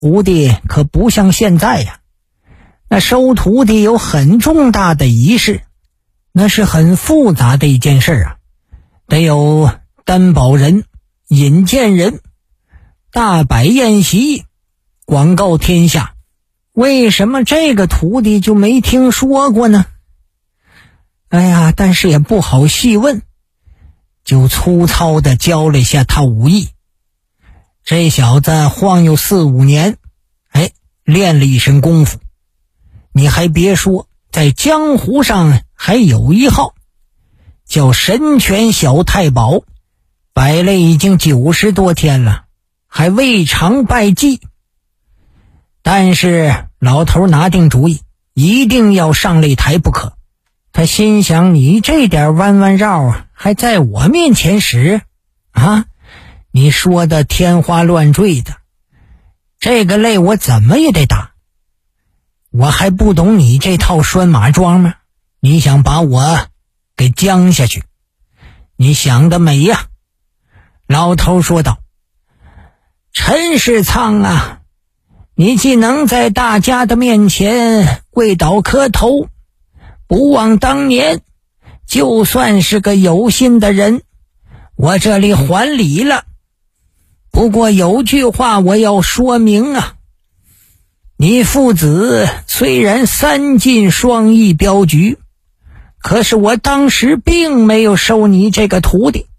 徒弟可不像现在呀，那收徒弟有很重大的仪式，那是很复杂的一件事啊，得有担保人、引荐人，大摆宴席，广告天下。为什么这个徒弟就没听说过呢？哎呀，但是也不好细问，就粗糙地教了一下他武艺。这小子晃悠4-5年，练了一身功夫。你还别说，在江湖上还有一号，叫神拳小太保，摆了已经90多天了，还未尝败绩。但是老头拿定主意，一定要上擂台不可。他心想，你这点弯弯绕还在我面前使啊？你说的天花乱坠的，这个擂我怎么也得打。我还不懂你这套拴马桩吗？你想把我给僵下去，你想得美呀！老头说道。陈世仓啊，你既能在大家的面前跪倒磕头，不忘当年，就算是个有心的人，我这里还礼了。不过有句话我要说明啊，你父子虽然3进双翼镖局，可是我当时并没有收你这个徒弟。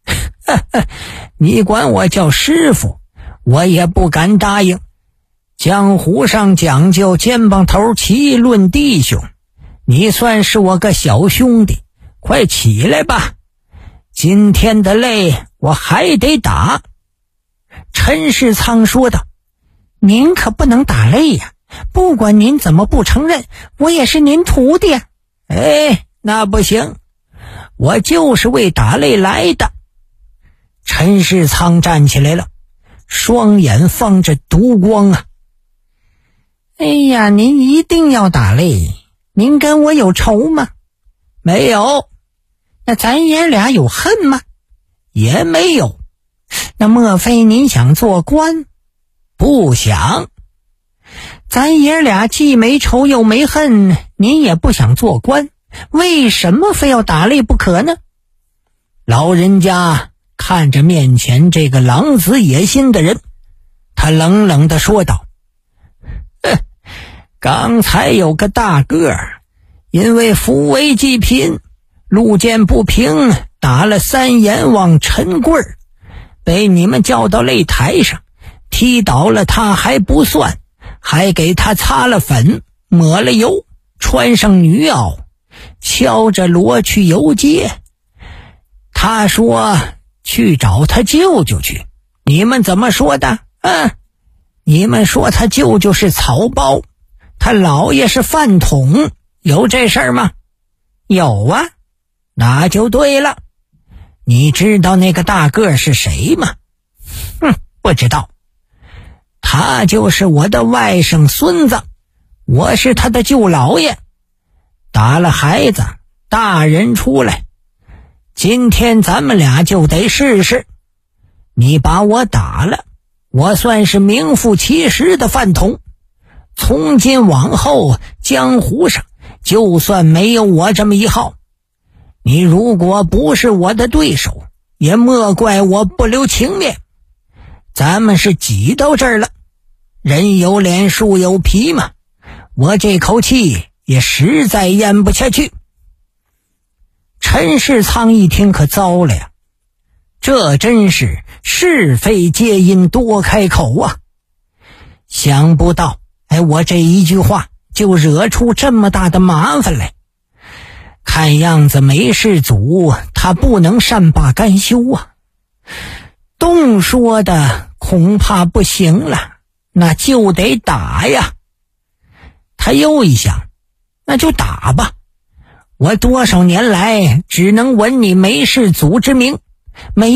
你管我叫师傅，我也不敢答应。江湖上讲究肩膀头齐论弟兄，你算是我个小兄弟，快起来吧，今天的擂我还得打。陈世仓说道。您可不能打擂呀，不管您怎么不承认，我也是您徒弟啊。那不行，我就是为打擂来的。陈世仓站起来了，双眼放着毒光啊。哎呀，您一定要打擂，您跟我有仇吗？没有。那咱爷俩有恨吗？也没有。那莫非您想做官？不想。咱爷俩既没仇又没恨，您也不想做官，为什么非要打擂不可呢？老人家看着面前这个狼子野心的人，他冷冷地说道。刚才有个大个儿，因为扶危济贫，路见不平，打了3阎王陈贵儿，被你们叫到擂台上，踢倒了他还不算，还给他擦了粉，抹了油，穿上女袄，敲着锣去游街。他说去找他舅舅去，你们怎么说的？你们说他舅舅是草包，他姥爷是饭桶，有这事儿吗？有啊。那就对了。你知道那个大个是谁吗？不知道。他就是我的外甥孙子，我是他的舅姥爷。打了孩子，大人出来，今天咱们俩就得试试。你把我打了，我算是名副其实的饭桶。从今往后，江湖上就算没有我这么一号，你如果不是我的对手，也莫怪我不留情面。咱们是挤到这儿了，人有脸树有皮嘛，我这口气也实在咽不下去。陈世仓一听可糟了呀，这真是是非皆因多开口啊。想不到我这一句话就惹出这么大的麻烦来。看样子梅世祖他不能善罢甘休啊，动说的恐怕不行了，那就得打呀。他又一想，那就打吧，我多少年来只能闻你梅世祖之名，没